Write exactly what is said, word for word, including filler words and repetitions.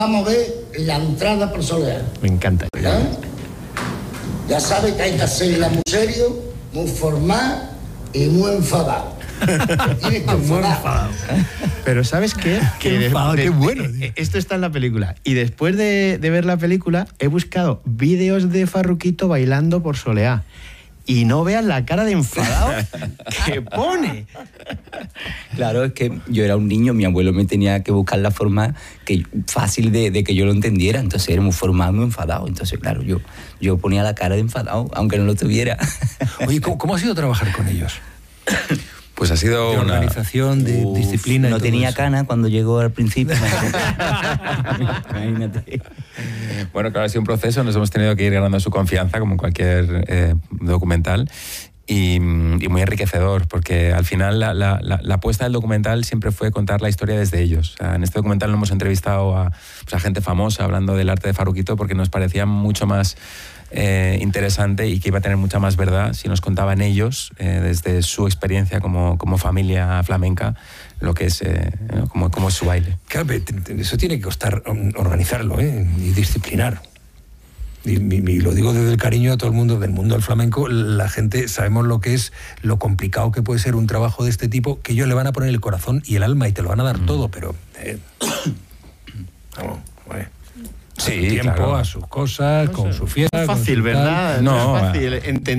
Vamos a ver la entrada por Soleá. Me encanta. ¿Eh? Ya sabe que hay que hacerla muy serio, muy formal y muy enfadado. Tienes que enfadar. Pero ¿sabes qué? Qué Que enfadado, qué bueno, de- tío. esto está en la película. Y después de, de ver la película, he buscado vídeos de Farruquito bailando por Soleá. Y no veas la cara de enfadado que pone. Claro, es que yo era un niño, mi abuelo me tenía que buscar la forma que, fácil de, de que yo lo entendiera, entonces era muy formal, muy enfadado, entonces claro, yo, yo ponía la cara de enfadado, aunque no lo tuviera. Oye, ¿cómo, cómo ha sido trabajar con ellos? Pues ha sido De una... organización, de Uf, disciplina. y no todo tenía eso. cana cuando llegó al principio. Imagínate. Bueno, claro, ha sido un proceso, nos hemos tenido que ir ganando su confianza, como en cualquier eh, documental, y, y muy enriquecedor, porque al final la, la, la, la apuesta del documental siempre fue contar la historia desde ellos. O sea, en este documental no hemos entrevistado a, pues, a gente famosa hablando del arte de Farruquito, porque nos parecía mucho más eh, interesante y que iba a tener mucha más verdad si nos contaban ellos, eh, desde su experiencia como, como familia flamenca, lo que es, eh, como, como es su baile. Claro, pero te- te- eso tiene que costar um, organizarlo, ¿eh? Y disciplinar. Y, y- y lo digo desde el cariño a todo el mundo del mundo del flamenco. La gente sabemos lo que es, lo complicado que puede ser un trabajo de este tipo, que ellos le van a poner el corazón y el alma y te lo van a dar mm. todo, pero eh, vamos, bueno, Sí, a su tiempo, claro. a sus cosas, No con sé, su fiesta. no es con fácil, su tal. ¿verdad? No, No es fácil entender